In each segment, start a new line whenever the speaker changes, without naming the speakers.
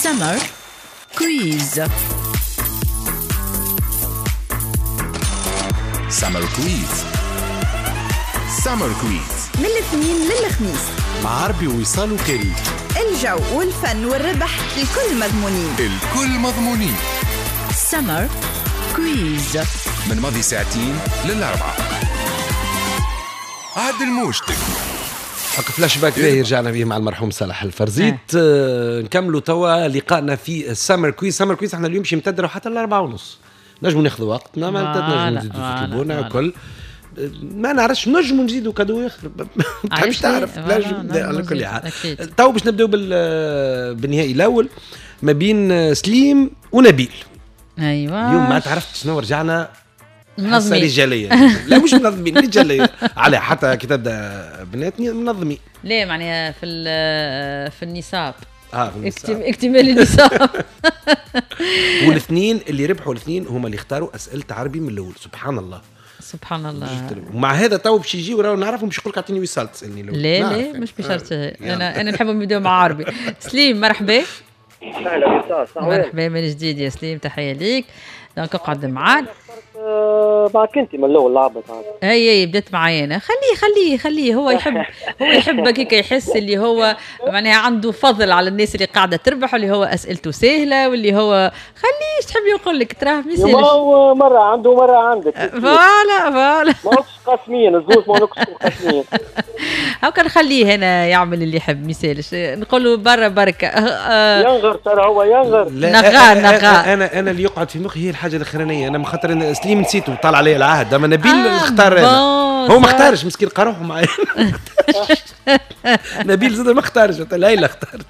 Summer Quiz.
Summer Quiz. Summer Quiz
من الاثنين للخميس
مع عربي ووصال وكريم.
الجو والفن والربح الكل مضمونين.
الكل مضمونين.
Summer Quiz
من ماضي ساعتين للأربعة. عاد الموشتك
حق فلاش باك باهي رجعنا به مع المرحوم صالح الفرزيت. نكملوا توا لقائنا في السمر كويز. سمر كويز احنا اليوم باش يمتدروا حتى ل4:30. نجموا ناخذوا وقتنا، ما نجموا نزيدوا في تليفوننا الكل. ما نعرفش نجموا نزيدوا كادو اخر مش تعرف على كل حال. تو باش نبداو بالنهائي الاول ما بين سليم ونبيل.
ايوه
اليوم ما تعرفت شنو رجعنا
منظمين
رجاليه. لا مش منظمين رجاليه على حتى كي تبدا بنات منظمين.
ليه معناها في النصاب
اكتمال
النصاب.
والاثنين اللي ربحوا الاثنين هما اللي اختاروا اسئله عربي من الاول. سبحان الله
سبحان الله.
ومع هذا تو باش يجيو راهو نعرفهم باش يقولك اعطيني وصال تسالني لو
لا مش بشرط. انا نحبهم يبداو مع عربي. سليم مرحبا.
اهلا وسهلا.
مرحبا من جديد يا سليم، تحيه ليك. دونك اقعد معاك.
معك انت من الاول لعبت
هي بدات معايا انا. خليه هو يحب هيك يحس اللي هو معناها عنده فضل على الناس اللي قاعده تربح، واللي هو اسئلته سهله، واللي هو خليه تحب يقول لك تراه مثال
مره عنده ومره عندك.
فوالا
ما نقص قسمين الزوج، ما نقص قسمين.
هاكا نخليه هنا يعمل اللي يحب مثالش. نقولوا برا بركه.
ينغر ترى هو ينغر.
نغار
انا اللي يقعد في مخي هي الحاجه الاخرانيه. انا خاطر سليم نسيته طال عليه العهد، اما نبيل اختار انا. هو ما اختارش مسكين قروحه معايا. نبيل زاد ما اختارش، ليلى اختارت.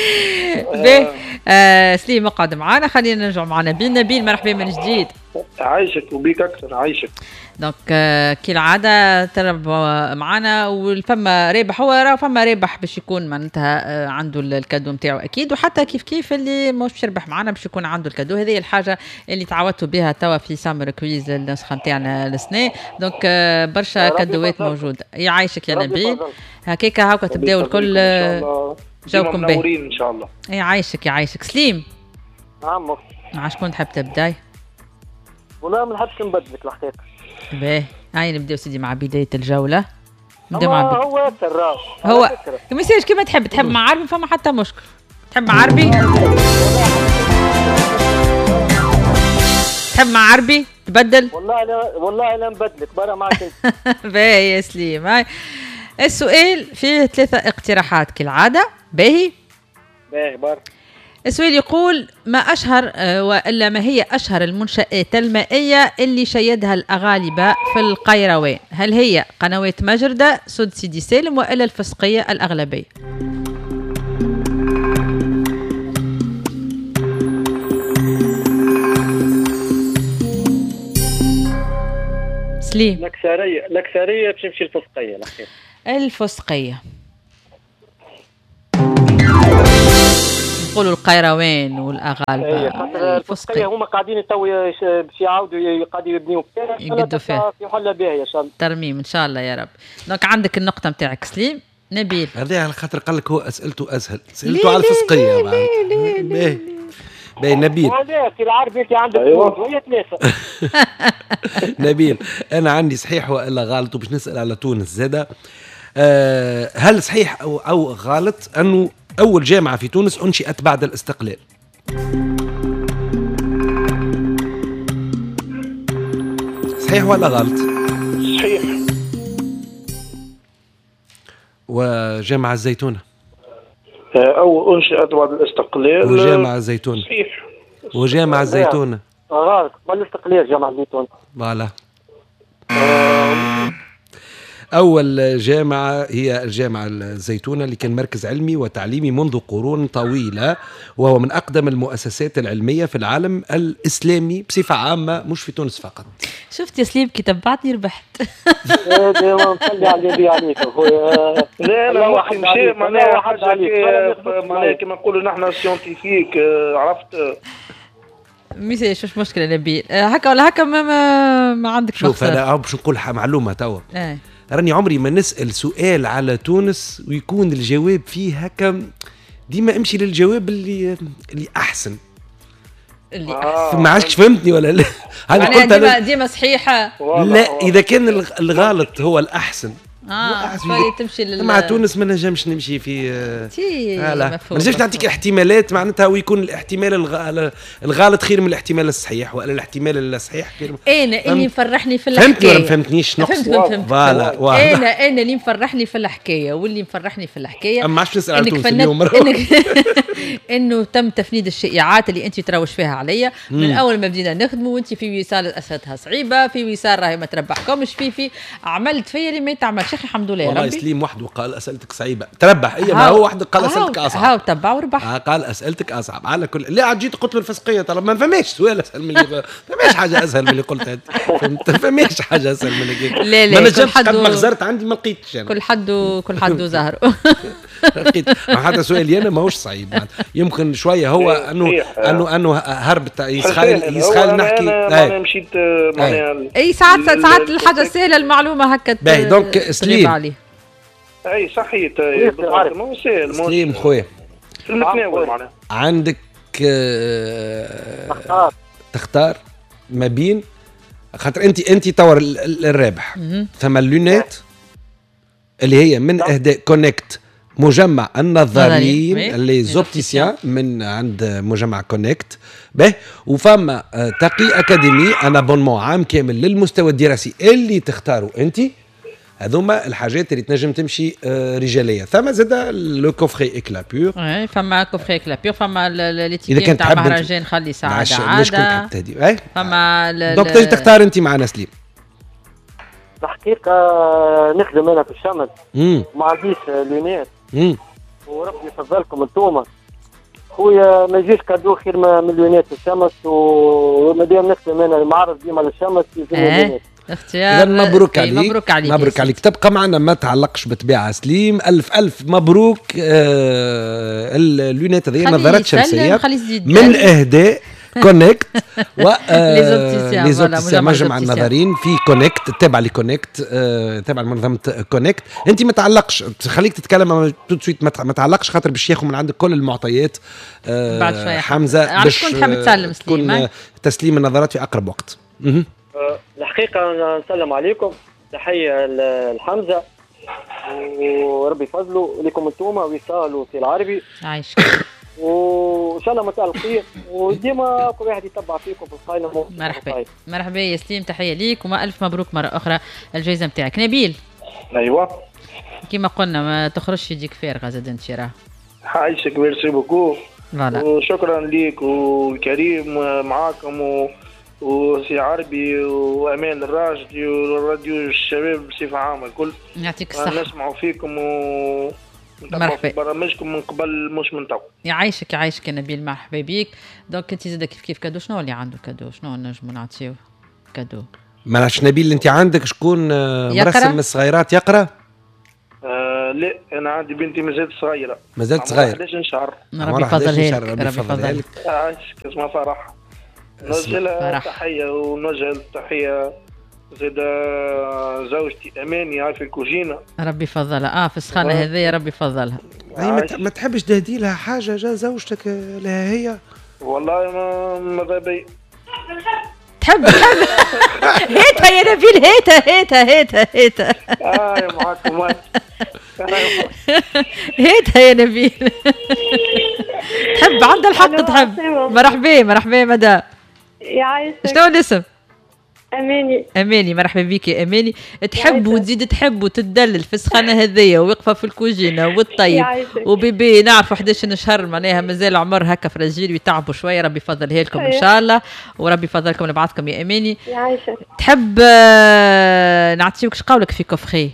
سليم اقعد معانا. خلينا نرجع مع نبيل. مرحبا من جديد.
عايشك وبيك اكثر. عايشك.
دونك كالعاده ترب معنا والفما رابح. هو راه فما رابح باش يكون معناتها عنده الكادو نتاعو اكيد، وحتى كيف اللي مش باش يربح معنا باش يكون عنده الكادو. هذه الحاجه اللي تعودتوا بها توا في سامر كويز النسخه نتاعنا السنه. دونك برشا كادوات موجوده. يعيشك يا نبيل. هكاكا تبداو الكل جاوبكم به
ان شاء الله.
يعيشك سليم.
نعم.
مع شكون تحب تبداي؟
والله ما نحبش نبدلك الحقيقه.
باهي هاي نبداو سيدي مع بداية الجولة.
هو سراج.
هو كمساج كيما تحب مع عربي فما حتى مشكل. تحب مع عربي؟ تحب مع عربي تبدل؟
والله لا نبدلك برا معك.
باهي يا سليم. هاي السؤال فيه 3 اقتراحات كالعادة. باهي
برا.
السؤال يقول ما أشهر وإلا ما هي أشهر المنشآت المائية اللي شيدها الأغالبة في القيروان؟ هل هي قنوات مجردة، سد سيدي سالم، وإلا الفسقية الأغلبية؟ سليم.
الأكثرية بتمشي الفسقية الأخير.
الفسقية. نقولوا القيروان والأغالبة.
الفسقية هما قاعدين تو باش يعاودوا قاعدين يبنيو
يقدوا فيها
في حلة باهية إن شاء الله.
ترميم إن شاء الله يا رب. دونك عندك النقطة متاعك سليم. نبيل
هذا على خاطر قال لك هو أسئلته أسهل. سألته على الفسقية. باهي نبيل.
في العربي أنت عندك وهي 3.
نبيل أنا عندي صحيح وإلا غلط، وباش نسأل على تونس زادة. هل صحيح أو غلط أنه أول جامعة في تونس أنشئت بعد الاستقلال؟ صحيح ولا غلط؟
صحيح.
وجامعة الزيتونة
أو أنشئت بعد الاستقلال.
وجامعة الزيتونة.
صحيح.
وجامعة الزيتونة
غلط. بعد الاستقلال جامعة الزيتونة.
فوالا. أول جامعة هي الجامعة الزيتونة اللي كان مركز علمي وتعليمي منذ قرون طويلة، وهو من أقدم المؤسسات العلمية في العالم الإسلامي بصفة عامة، مش في تونس فقط.
شفت يا سليم كي تبعتني ربحت.
ديما نصلي عليك أخويا. لا واحد مشي معناها حاجة عليك معناها كما نقولوا نحن سيونتيفيك. عرفت
مش مشكلة نبيل. هكا ولا هكا ما عندك.
شوف أنا باش نقول معلومة توا. راني عمري ما نسأل سؤال على تونس ويكون الجواب فيه هكا ديما امشي للجواب اللي احسن.
اللي
ما عادش فهمتني ولا لا؟ انا قلت
ديما صحيحه.
لا اذا كان الغلط هو الاحسن
فالي تمشي
مع تونس ما نجمش نمشي في
لا
ما نجمش نعطيك احتمالات معناتها ويكون الاحتمال الغلط خير من الاحتمال الصحيح ولا الاحتمال الصحيح خير.
انا اللي مفرحني في الحكايه
فهمتني ولا ما فهمتنيش نقص؟
فهمت.
انا
اللي مفرحني في الحكايه واللي مفرحني في الحكايه
اما عادش نسال على تونس اليوم
انه تم تفنيد الشائعات اللي انت تروج فيها عليا من اول ما بدينا نخدموا وانت في وصال اسدها صعيبه في وصال راهي ما تربحكمش في عملت فيا اللي ما يتعملش الحمد لله.
والله سليم وحده قال اسئلتك صعيبه تربح هي ما هو وحده قال اسئلتك اصعب.
هاو تبع وربح.
قال اسئلتك اصعب على كل لا عاد جيت قلت له الفسقيه طلب ما فماش سؤال اسهل من اللي فماش حاجه اسهل من اللي قلتها فهمت فماش حاجه اسهل من هيك.
لا
ما نجمش قد ما غزرت عندي ما لقيتش انا
كل حد زهر
لقيت حتى سؤالي انا ماهوش صعيب يمكن شويه هو انه هرب يسخال نحكي
انا مشيت معناها
اي ساعات الحاجه سهله المعلومه هكا
باهي دونك سليم
اي صحيح مو سهل
سليم خويا
في المتناول معناها
عندك تختار ما بين خاطر انت تور الرابح ثم اللونات اللي هي من اهداء كونكت مجمع النظارين اللي زوبتيسيان من عند مجمع كونكت به وفما تقي اكاديمي انا ابونمون عام كامل للمستوى الدراسي اللي تختاروا انت. هذوما الحاجات اللي تنجم تمشي رجاليه. ثم زاد لو كوفري اكلا بور
فما كوفري اكلا بور فما ليتيكيت تاع مهرجان خلي سعاده عاده فما
دونك تجي تختار انت معنا سليم.
الحقيقه نخدم انا في الشمس ما عنديش لونات وربي يفضلكم انتوما خويا ما يجيش كادو خير من لونات الشمس ومادام نخدم انا المعرض ديما للشمس يجيني لونات
اختيار.
مبروك عليك تبقى معنا ما تعلقش بطبيعه سليم. الف مبروك. اللونات هذه نظارات شمسيه من اهداء كونكت و ليزوبتيسيان مجمع النظارين في كونكت تابع لكونكت تابع لمنظمه كونكت. انت ما تعلقش خليك تتكلم توت ما تعلقش خاطر باش ياخذ من عندك كل المعطيات
بعد شويه
حمزه
باش تحب تسلم سليم
تسليم النظارات في اقرب وقت.
الحقيقه نسلم عليكم تحيه لحمزه وربي يفضلوا لكم انتوما وصالوا في العربي
عايش
وان شاء الله مساء الخير وديما كل واحد يتبع فيكم في القائمه.
مرحبا يا سليم تحيه ليك وما الف مبروك مره اخرى الجائزه نتاعك. نبيل
ايوه
كما قلنا ما تخرجش يجيك فارغه زاد انت راه
عايشك ميرسي بوكو وشكرا ليك والكريم معاكم وسي عربي وامان الراجدي والراديو الشباب بصفه عامه الكل
يعطيك الصحه
نسمعوا فيكم
مرحبا
برامجكم من قبل مش من تو.
يعيشك يا نبيل مرحبا بيك. دونك انت زاد كيف كادو شنو اللي عنده كادو شنو نجموا نعطيوه كادو
ما نعرفش نبيل اللي انت عندك شكون مرسم من الصغيرات يقرا؟
لا انا عندي بنتي مازالت صغيره
صغير
11 شهر
ربي يفضلها لك
اسمها فرح نوجه تحيه ونوجه تحيه زاد زوجتي اماني هاي في الكوجينه
ربي يفضلها في السخانه هذه ربي يفضلها.
ما تحبش تهدي لها حاجه جا زوجتك لها هي؟
والله ما بي
تحب هيتها يا نبيل هيتها
يا معاكم
هيتها يا نبيل تحب عندها الحق تحب. مرحبا مدام
يعيشك.
شنو الاسم؟
اماني
مرحبا بك يا اماني. تحب وتزيد تحب وتدلل في السخانه هذيا ووقفه في الكوجينه والطيب وبيبي نعرفوا 11 شهر معناها مازال عمر هكا فرجيل ويتعبوا شويه ربي يفضلها لكم ان شاء الله وربي يفضلكم لبعضكم يا اماني.
يعيشك.
تحب نعطيوك شقولك في كوفري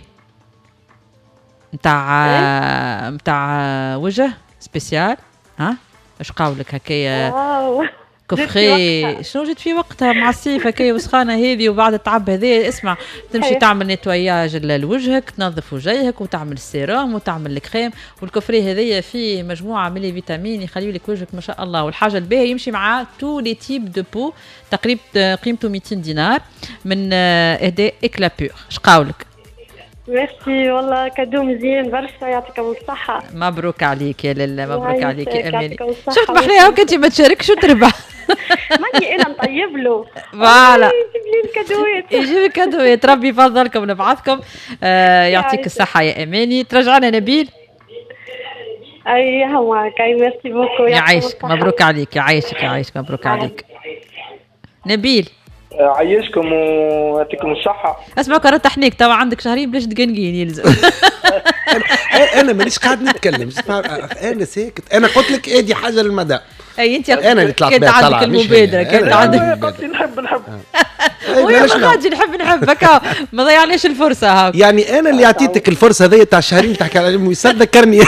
نتاع وجه سبيسيال اش قولك هكايا كوفري شنو جيت في وقتها مع الصيف هكايا وسخانه هذه وبعد التعب هذا اسمع تمشي تعمل نيتواياج لوجهك تنظف وجهك وتعمل السيروم وتعمل الكريم والكوفري هذيا فيه مجموعه من الفيتامين يخليوا لك وجهك ما شاء الله. والحاجه الباهيه يمشي مع تو لي تيب دو بو تقريبا قيمته 200 دينار من اهداء اكلا بور. اش قولك؟
ميرسي والله كادو مزيان برشا يعطيكم الصحة.
مبروك عليك يا لاله مبروك عليك يا اماني.
شفت
محلاها وكنت ما تشاركش وتربح.
ماني انا نطيب له
فوالا
يجيب لي الكادوات
يجيب الكادوات ربي يفضلكم نبعثكم. يعطيك الصحة يا اماني. ترجعنا نبيل.
اي هواك اي ميرسي بوكو
يعيشك مبروك عليك يعيشك مبروك عليك نبيل.
عايشكم ويعطيكم الصحة.
اسمع رتحنيك توا عندك شهرين باش تقنقين يلزم.
انا مانيش قاعد نتكلم انا ساكت. انا قلت لك ادي حاجه للمدى.
اي انت
انا اللي طلعت
بها عندك المبادره كانت عندك.
قلت نحب
ويا ما غادي نحبك ما ضيعناش الفرصه هاك.
يعني انا اللي عطيتك الفرصه هذه تاع شهرين تحكي على ويصدقني.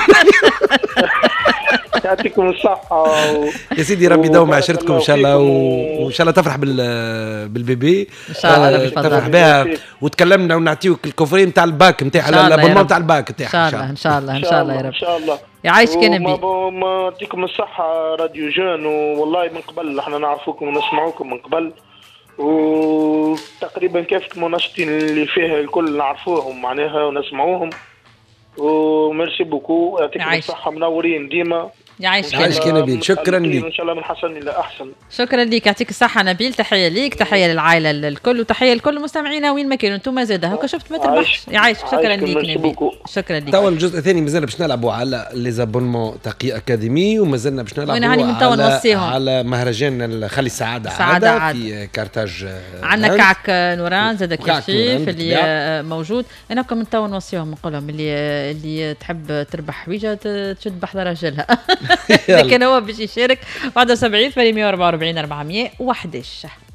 يعطيكم الصحة
يا سيدي ربي يدوم عشرتكم ان شاء الله وان شاء الله تفرح بالبيبي
ان شاء الله
تفرح بها وتكلمنا ونعطيوك الكوفرين نتاع الباك نتاع الابونمون تاع الباك نتاعها
ان شاء الله يا رب
ان شاء الله.
يعيشك يا نبي.
ما يعطيكم الصحة راديو جون والله من قبل احنا نعرفوكم ونسمعوكم من قبل وتقريبا كيف المناشطين اللي فيها الكل نعرفوهم معناها ونسمعوهم وميرسي بوكو يعطيكم الصحة منورين ديما.
يعيشك
يا نبيل. شكرا لك
ان شاء الله من حسن الى احسن.
شكرا لك يعطيك الصحة نبيل. تحية ليك تحية للعائلة الكل وتحية لكل مستمعينا وين ما كانوا انتم زاد هكا شفت ما تربحش. يعيشك شكرا لك نبيل شكرا لك.
توا الجزء الثاني مازلنا باش نلعبوا على لي زابونمون تقي اكاديمي ومازلنا باش نلعبوا على مهرجان خلي السعادة عادة في كارتاج.
عندنا كعك نوران زاد كيف اللي موجود. انا كم من توا نوصيهم نقول لهم اللي تحب تربح حويجة تشد بحذا راجلها. لكن هو باش يشارك 71 844 411.